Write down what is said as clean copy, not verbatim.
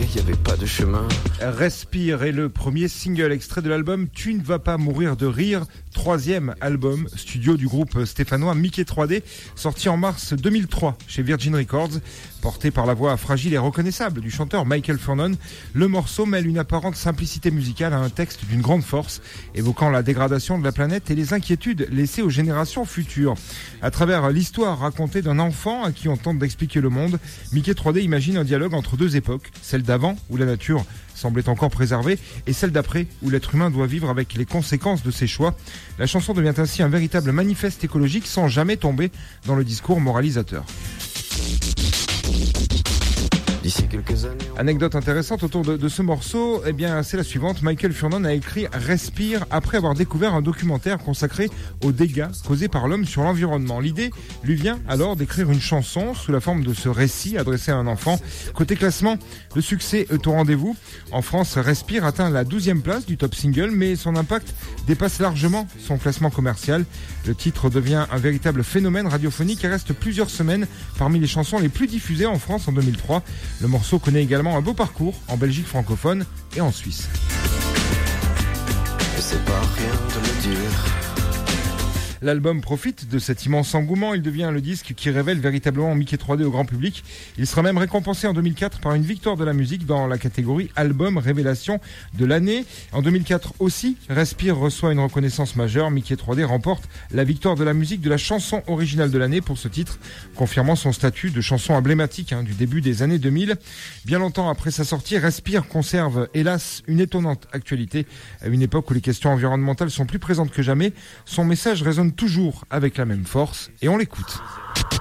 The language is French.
il n'y avait pas de chemin. Respire est le premier single extrait de l'album Tu ne vas pas mourir de rire, troisième album studio du groupe stéphanois Mickey 3D, sorti en mars 2003 chez Virgin Records. Porté par la voix fragile et reconnaissable du chanteur Michael Furnon, le morceau mêle une apparente simplicité musicale à un texte d'une grande force, évoquant la dégradation de la planète et les inquiétudes laissées aux générations futures. À travers l'histoire racontée d'un enfant à qui on tente d'expliquer le monde, Mickey 3D imagine un dialogue entre deux époques, celle d'avant où la nature semblait encore préservée et celle d'après où l'être humain doit vivre avec les conséquences de ses choix. La chanson devient ainsi un véritable manifeste écologique sans jamais tomber dans le discours moralisateur. D'ici quelques années... Anecdote intéressante autour de ce morceau, eh bien, c'est la suivante. Michael Furnon a écrit Respire après avoir découvert un documentaire consacré aux dégâts causés par l'homme sur l'environnement. L'idée lui vient alors d'écrire une chanson sous la forme de ce récit adressé à un enfant. Côté classement, le succès est au rendez-vous. En France, Respire atteint la 12e place du top single, mais son impact dépasse largement son classement commercial. Le titre devient un véritable phénomène radiophonique et reste plusieurs semaines parmi les chansons les plus diffusées en France en 2003. Le morceau connaît également un beau parcours en Belgique francophone et en Suisse. C'est pas rien de le dire. L'album profite de cet immense engouement, il devient le disque qui révèle véritablement Mickey 3D au grand public. Il sera même récompensé en 2004 par une victoire de la musique dans la catégorie Album Révélation de l'année. En 2004 aussi, Respire reçoit une reconnaissance majeure. Mickey 3D remporte la victoire de la musique de la chanson originale de l'année pour ce titre, confirmant son statut de chanson emblématique du début des années 2000. Bien longtemps après sa sortie, Respire conserve hélas une étonnante actualité. À une époque où les questions environnementales sont plus présentes que jamais, son message résonne toujours avec la même force et on l'écoute.